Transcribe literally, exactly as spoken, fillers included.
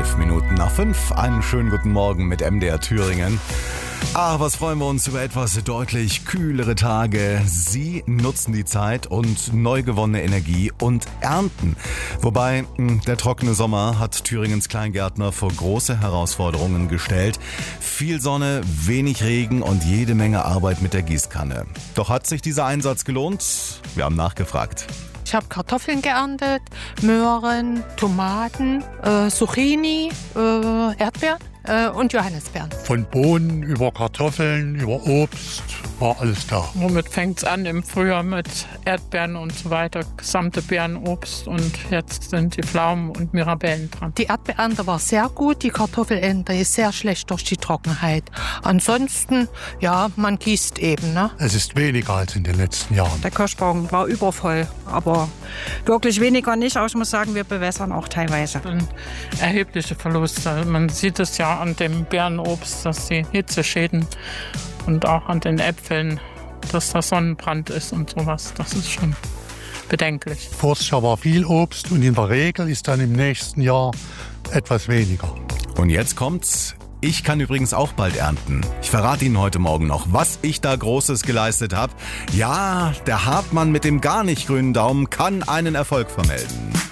Elf Minuten nach fünf. Einen schönen guten Morgen mit M D R Thüringen. Ach, was freuen wir uns über etwas deutlich kühlere Tage. Sie nutzen die Zeit und neu gewonnene Energie und ernten. Wobei, der trockene Sommer hat Thüringens Kleingärtner vor große Herausforderungen gestellt. Viel Sonne, wenig Regen und jede Menge Arbeit mit der Gießkanne. Doch hat sich dieser Einsatz gelohnt? Wir haben nachgefragt. Ich habe Kartoffeln geerntet, Möhren, Tomaten, äh, Zucchini, äh, Erdbeeren äh, und Johannisbeeren. Von Bohnen über Kartoffeln, über Obst, war alles da. Womit fängt es an im Frühjahr mit Erdbeeren und so weiter, gesamte Beerenobst und jetzt sind die Pflaumen und Mirabellen dran. Die Erdbeerernte war sehr gut, die Kartoffelernte ist sehr schlecht durch die Trockenheit. Ansonsten, ja, man gießt eben, ne? Es ist weniger als in den letzten Jahren. Der Kirschbaum war übervoll, aber wirklich weniger nicht. Aber ich muss sagen, wir bewässern auch teilweise. Das sind erhebliche Verluste. Man sieht es ja an dem Beerenobst, dass die Hitzeschäden und auch an den Äpfeln, dass das Sonnenbrand ist und sowas. Das ist schon bedenklich. Voriges Jahr war viel Obst und in der Regel ist dann im nächsten Jahr etwas weniger. Und jetzt kommt's. Ich kann übrigens auch bald ernten. Ich verrate Ihnen heute Morgen noch, was ich da Großes geleistet habe. Ja, der Hartmann mit dem gar nicht grünen Daumen kann einen Erfolg vermelden.